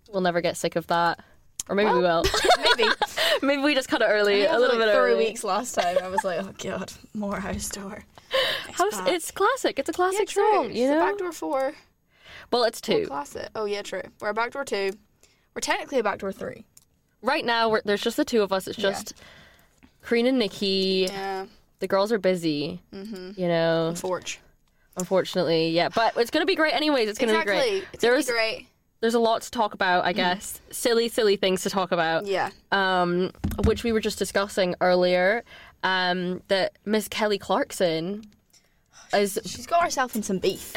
We'll never get sick of that. Or maybe we will. Maybe. Maybe we just cut it early, a little bit 3 early. weeks last time. I was like, oh god, more House Door. It's classic. It's a classic true. song, you know? Backdoor 4. Well, it's 2. Classic. Oh yeah, true. We're a Backdoor 2. We're technically a Backdoor 3. Right now, there's just the two of us. It's just Kareen and Nikki. Yeah. The girls are busy, you know. Unfortunately, yeah. But it's going to be great anyways. It's going to be great. It's going to be great. There's a lot to talk about, I guess. Silly things to talk about. Yeah. Which we were just discussing earlier. That Miss Kelly Clarkson is... She's got herself in some beef.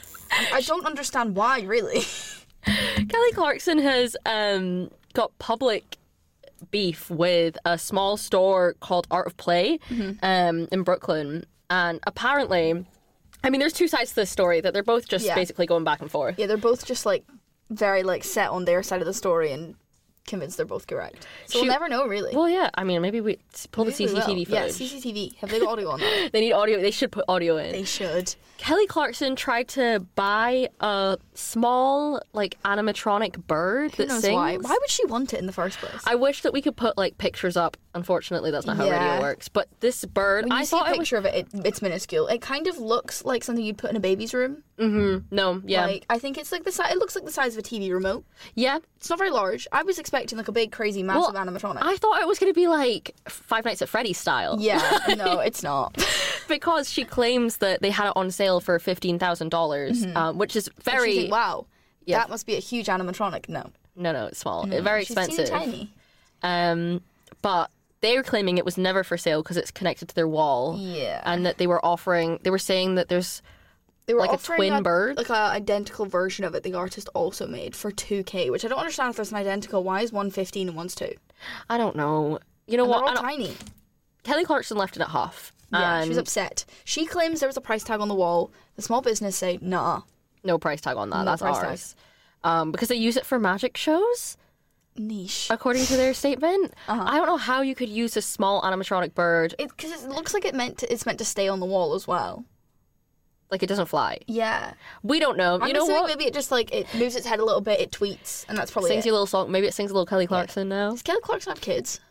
I don't understand why, really. Kelly Clarkson has got public beef with a small store called Art of Play in Brooklyn. And apparently... I mean, there's two sides to this story, that they're both just basically going back and forth. Yeah, they're both just, like, very, like, set on their side of the story and convinced they're both correct. So we'll never know, really. Well, yeah. I mean, maybe we pull the CCTV footage. Yeah, CCTV. Have they got audio on that? They need audio. They should put audio in. They should. Kelly Clarkson tried to buy a small, like, animatronic bird that sings. Why? Why would she want it in the first place? I wish that we could put, like, pictures up. Unfortunately, that's not how radio works. But this bird, when you see a picture of it, it's minuscule. It kind of looks like something you'd put in a baby's room. Mm-hmm. No, yeah. Like, I think it's like it looks like the size of a TV remote. Yeah. It's not very large. I was expecting like a big, crazy, massive animatronic. I thought it was going to be like Five Nights at Freddy's style. Yeah, no, it's not. Because she claims that they had it on sale for $15,000, which is very... Think, wow, that must be a huge animatronic. No, it's small. Very expensive. She's tiny. But they were claiming it was never for sale because it's connected to their wall. Yeah. And that they were saying that there's like a twin bird. Like an identical version of it the artist also made for $2,000, which I don't understand if there's an identical. Why is one 15 and one's 2? I don't know. You know what? They're all tiny. Kelly Clarkson left it at half. Yeah, she was upset. She claims there was a price tag on the wall. The small business say, nah. No price tag on that. That's ours. Because they use it for magic shows. Niche. According to their statement. I don't know how you could use a small animatronic bird. Because it looks like it's meant to stay on the wall as well. Like it doesn't fly. Yeah. We don't know. You know what? Maybe it just like it moves its head a little bit, it tweets, and that's probably sings you a little song. Maybe it sings a little Kelly Clarkson now. Does Kelly Clarkson have kids?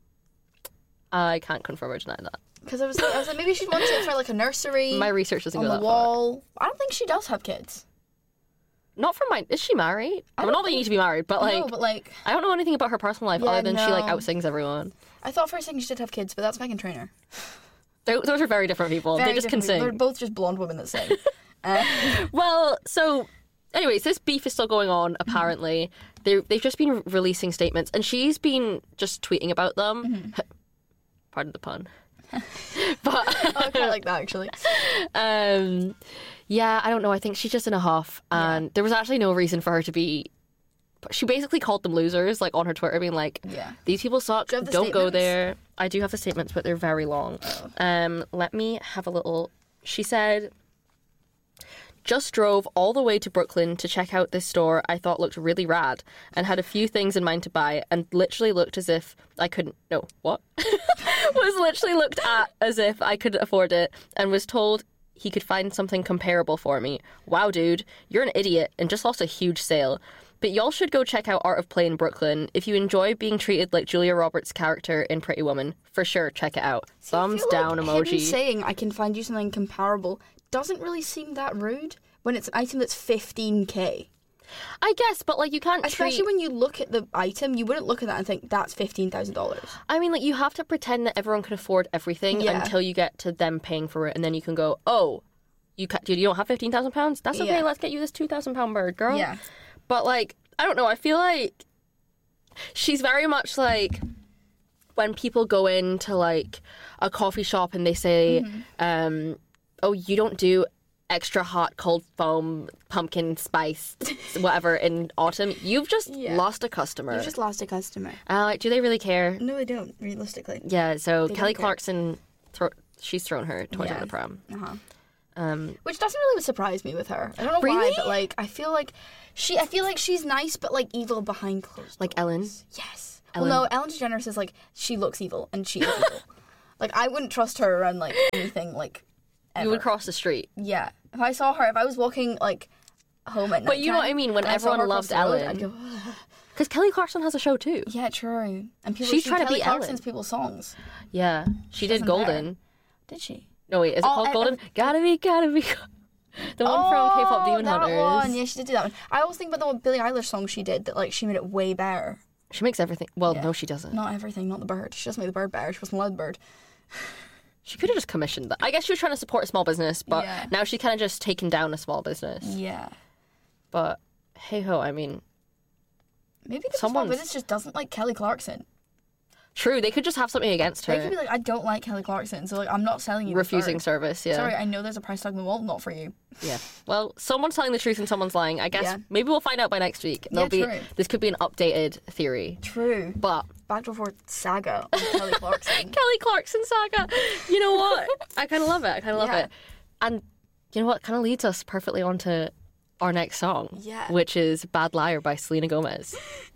I can't confirm or deny that. Because I was like, maybe she wants it for like a nursery. My research doesn't go that far. On the wall. I don't think she does have kids. Not from my... Is she married? Well, not that you need to be married, but like... No, but like... I don't know anything about her personal life other than she like outsings everyone. I thought for a second she did have kids, but that's Meghan Trainor. Those are very different people. They just can sing. They're both just blonde women that sing. Well, so... Anyways, this beef is still going on, apparently. They've just been releasing statements, and she's been just tweeting about them. Pardon the pun. But I quite like that, actually. Yeah, I don't know. I think she's just in a huff, and there was actually no reason for her to be... She basically called them losers, like, on her Twitter, being like, these people suck, don't go there. I do have the statements, but they're very long. Let me have a little... She said... Just drove all the way to Brooklyn to check out this store I thought looked really rad and had a few things in mind to buy and literally looked as if I couldn't... No, what? Was literally looked at as if I could afford it and was told he could find something comparable for me. Wow, dude, you're an idiot and just lost a huge sale. But y'all should go check out Art of Play in Brooklyn. If you enjoy being treated like Julia Roberts' character in Pretty Woman, for sure, check it out. Thumbs down emoji. Him saying I can find you something comparable doesn't really seem that rude when it's an item that's $15,000. I guess, but like you can't Especially when you look at the item, you wouldn't look at that and think that's $15,000. I mean, like you have to pretend that everyone can afford everything until you get to them paying for it, and then you can go, oh, you don't have £15,000? That's okay. Let's get you this £2,000 bird, girl. Yeah. But like, I don't know. I feel like she's very much like when people go into like a coffee shop and they say, oh, you don't do extra hot cold foam pumpkin spice whatever in autumn. You've just lost a customer. You've just lost a customer. Like, do they really care? No, they don't, realistically. Yeah, so Kelly Clarkson, she's thrown her toys out the pram. Which doesn't really surprise me with her. I don't know why, but like I feel like she's nice but like evil behind closed doors. Like Ellen? Yes. Ellen. Well, no, Ellen DeGeneres is like, she looks evil and she is evil. Like, I wouldn't trust her around like anything like ever. You would cross the street. Yeah. If I was walking like home at night. But you know what I mean, when everyone loves Ellen. I'd go, Because Kelly Clarkson has a show too. Yeah, true. And people She's trying to Kelly beat Clarkson's Ellen. people's songs. Yeah, she did Golden. Did she? No, wait, is it called Golden? Gotta be. The one from K-pop Demon that Hunters. One. Yeah, she did do that one. I always think about the Billie Eilish song she did that, like, she made it way better. She makes everything. Well, no, she doesn't. Not everything, not the bird. She doesn't make the bird better. She wasn't allowed the bird. She could have just commissioned that. I guess she was trying to support a small business, but now she's kind of just taken down a small business. Yeah. But hey ho, I mean, maybe the small business just doesn't like Kelly Clarkson. True, they could just have something against her. They could be like, I don't like Kelly Clarkson, so like I'm not selling you. Refusing service, yeah. Sorry, I know there's a price tag in the wall, not for you. Yeah. Well, someone's telling the truth and someone's lying. I guess maybe we'll find out by next week. True. This could be an updated theory. True. But Backdoor 4 saga on Kelly Clarkson. Kelly Clarkson saga. You know what? I kind of love it. I kind of love it. And you know what? Kind of leads us perfectly onto our next song, which is Bad Liar by Selena Gomez.